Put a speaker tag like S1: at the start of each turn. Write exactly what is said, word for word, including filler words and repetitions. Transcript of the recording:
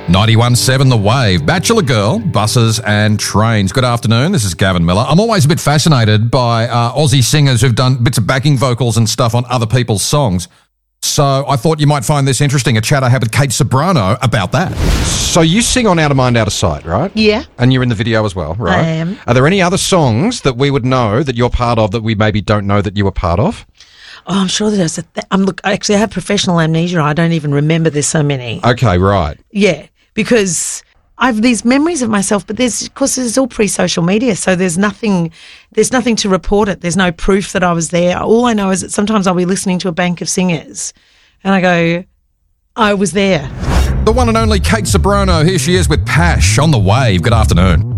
S1: ninety-one point seven The Wave, Bachelor Girl, Buses and Trains. Good afternoon, this is Gavin Miller. I'm always a bit fascinated by uh, Aussie singers who've done bits of backing vocals and stuff on other people's songs. So I thought you might find this interesting, a chat I had with Kate Ceberano about that. So you sing on Out of Mind, Out of Sight, right?
S2: Yeah.
S1: And you're in the video as well, right?
S2: I am.
S1: Are there any other songs that we would know that you're part of that we maybe don't know that you were part of?
S2: Oh, I'm sure there's a th- I'm look. Actually, I have professional amnesia. I don't even remember there's so many.
S1: Okay, right.
S2: Yeah, because I have these memories of myself, but there's, of course, it's all pre-social media, so there's nothing, there's nothing to report it. There's no proof that I was there. All I know is that sometimes I'll be listening to a bank of singers, and I go, I was there.
S1: The one and only Kate Ceberano. Here she is with Pash on The Wave. Good afternoon.